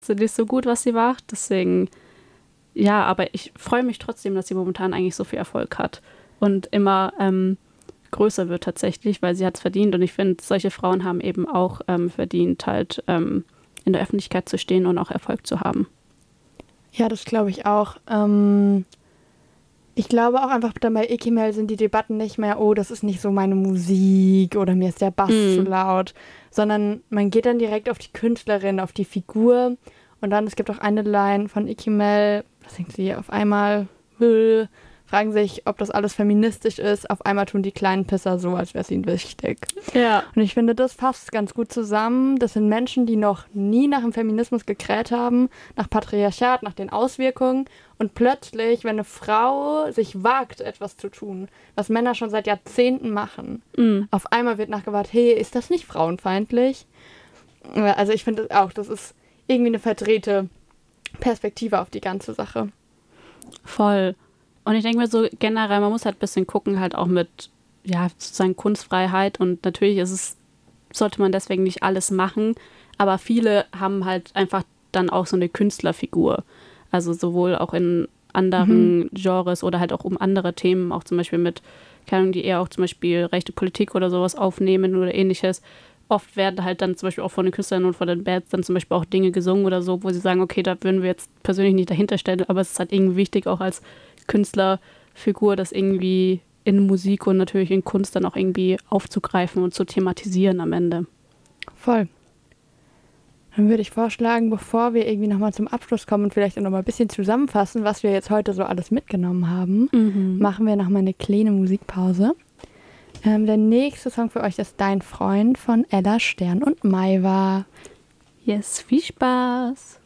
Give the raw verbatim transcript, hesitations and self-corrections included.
sie nicht so gut, was sie macht. Deswegen, ja, aber ich freue mich trotzdem, dass sie momentan eigentlich so viel Erfolg hat und immer ähm, größer wird tatsächlich, weil sie hat es verdient. Und ich finde, solche Frauen haben eben auch ähm, verdient, halt ähm, in der Öffentlichkeit zu stehen und auch Erfolg zu haben. Ja, das glaube ich auch. Ähm, ich glaube auch einfach dann bei Ikimel sind die Debatten nicht mehr, oh, das ist nicht so meine Musik oder mir ist der Bass zu Mm. laut, sondern man geht dann direkt auf die Künstlerin, auf die Figur. Und dann, es gibt auch eine Line von Ikimel, da singt sie auf einmal, äh, fragen sich, ob das alles feministisch ist. Auf einmal tun die kleinen Pisser so, als wäre es ihnen wichtig. Ja. Und ich finde, das passt ganz gut zusammen. Das sind Menschen, die noch nie nach dem Feminismus gekräht haben, nach Patriarchat, nach den Auswirkungen. Und plötzlich, wenn eine Frau sich wagt, etwas zu tun, was Männer schon seit Jahrzehnten machen, Mm. auf einmal wird nachgefragt, hey, ist das nicht frauenfeindlich? Also ich finde auch, das ist irgendwie eine verdrehte Perspektive auf die ganze Sache. Voll. Und ich denke mir so generell, man muss halt ein bisschen gucken, halt auch mit, ja, sozusagen Kunstfreiheit. Und natürlich ist es, sollte man deswegen nicht alles machen. Aber viele haben halt einfach dann auch so eine Künstlerfigur. Also sowohl auch in anderen mhm. Genres oder halt auch um andere Themen, auch zum Beispiel mit, keine Ahnung, die eher auch zum Beispiel rechte Politik oder sowas aufnehmen oder ähnliches. Oft werden halt dann zum Beispiel auch von den Künstlern und von den Bands dann zum Beispiel auch Dinge gesungen oder so, wo sie sagen, okay, da würden wir jetzt persönlich nicht dahinter stellen, aber es ist halt irgendwie wichtig, auch als Künstlerfigur, das irgendwie in Musik und natürlich in Kunst dann auch irgendwie aufzugreifen und zu thematisieren am Ende. Voll. Dann würde ich vorschlagen, bevor wir irgendwie nochmal zum Abschluss kommen und vielleicht auch nochmal ein bisschen zusammenfassen, was wir jetzt heute so alles mitgenommen haben, mhm. machen wir nochmal eine kleine Musikpause. Ähm, der nächste Song für euch ist Dein Freund von Ella Stern und Maiva. Yes, viel Spaß!